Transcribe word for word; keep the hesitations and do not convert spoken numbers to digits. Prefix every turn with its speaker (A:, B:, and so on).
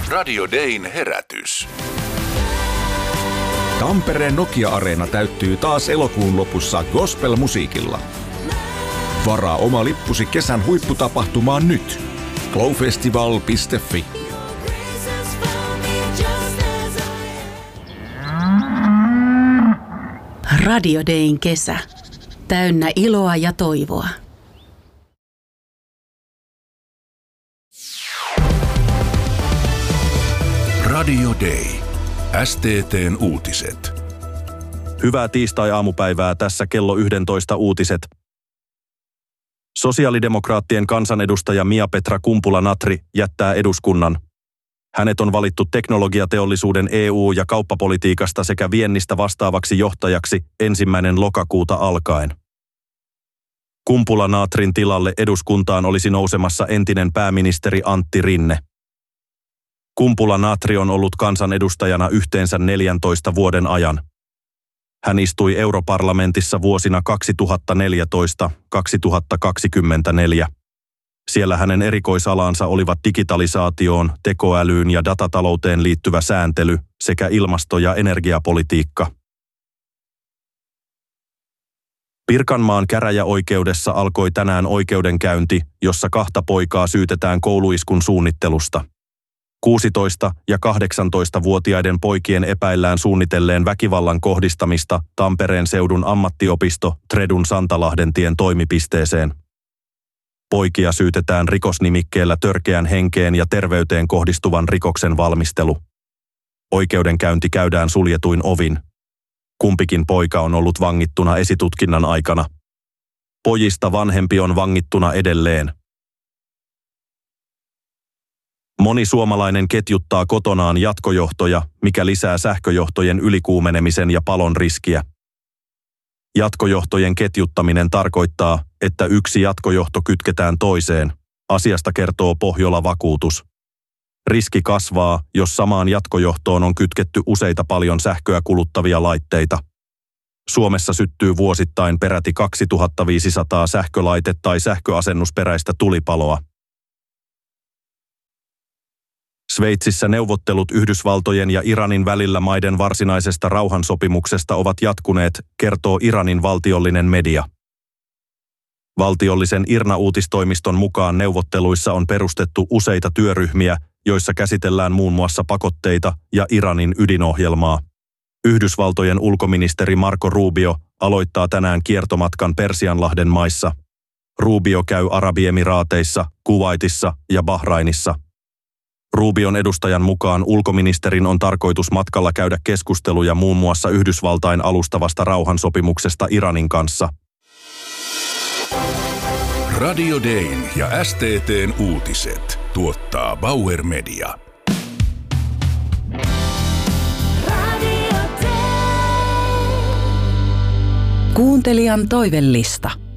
A: Radio Dayn herätys.
B: Tampereen Nokia-areena täyttyy taas elokuun lopussa gospel-musiikilla. Varaa oma lippusi kesän huipputapahtumaan nyt. glowfestival piste fi.
C: Radio Dayn kesä. Täynnä iloa ja toivoa.
A: Radio Day. S T T:n uutiset.
D: Hyvää tiistai-aamupäivää, tässä kello yksitoista uutiset. Sosiaalidemokraattien kansanedustaja Mia-Petra Kumpula-Natri jättää eduskunnan. Hänet on valittu teknologiateollisuuden E U- ja kauppapolitiikasta sekä viennistä vastaavaksi johtajaksi ensimmäinen lokakuuta alkaen. Kumpula-Natrin tilalle eduskuntaan olisi nousemassa entinen pääministeri Antti Rinne. Kumpula-Natri on ollut kansanedustajana yhteensä neljäntoista vuoden ajan. Hän istui europarlamentissa vuosina kaksituhattaneljätoista kaksituhattakaksikymmentäneljä. Siellä hänen erikoisalansa olivat digitalisaatioon, tekoälyyn ja datatalouteen liittyvä sääntely sekä ilmasto- ja energiapolitiikka. Pirkanmaan käräjäoikeudessa alkoi tänään oikeudenkäynti, jossa kahta poikaa syytetään kouluiskun suunnittelusta. kuusitoista- ja kahdeksantoistavuotiaiden poikien epäillään suunnitelleen väkivallan kohdistamista Tampereen seudun ammattiopisto Tredun Santalahdentien toimipisteeseen. Poikia syytetään rikosnimikkeellä törkeän henkeen ja terveyteen kohdistuvan rikoksen valmistelu. Oikeudenkäynti käydään suljetuin ovin. Kumpikin poika on ollut vangittuna esitutkinnan aikana. Pojista vanhempi on vangittuna edelleen. Moni suomalainen ketjuttaa kotonaan jatkojohtoja, mikä lisää sähköjohtojen ylikuumenemisen ja palon riskiä. Jatkojohtojen ketjuttaminen tarkoittaa, että yksi jatkojohto kytketään toiseen. Asiasta kertoo Pohjola Vakuutus. Riski kasvaa, jos samaan jatkojohtoon on kytketty useita paljon sähköä kuluttavia laitteita. Suomessa syttyy vuosittain peräti kaksituhattaviisisataa sähkölaite- tai sähköasennusperäistä tulipaloa. Sveitsissä neuvottelut Yhdysvaltojen ja Iranin välillä maiden varsinaisesta rauhansopimuksesta ovat jatkuneet, kertoo Iranin valtiollinen media. Valtiollisen I R N A-uutistoimiston mukaan neuvotteluissa on perustettu useita työryhmiä, joissa käsitellään muun muassa pakotteita ja Iranin ydinohjelmaa. Yhdysvaltojen ulkoministeri Marco Rubio aloittaa tänään kiertomatkan Persianlahden maissa. Rubio käy Arabiemiraateissa, Kuwaitissa ja Bahrainissa. Rubion edustajan mukaan ulkoministerin on tarkoitus matkalla käydä keskusteluja muun muassa Yhdysvaltain alustavasta rauhansopimuksesta Iranin kanssa.
A: Radio Dayn ja S T T:n uutiset tuottaa Bauer Media.
C: Kuuntelijan toivellista.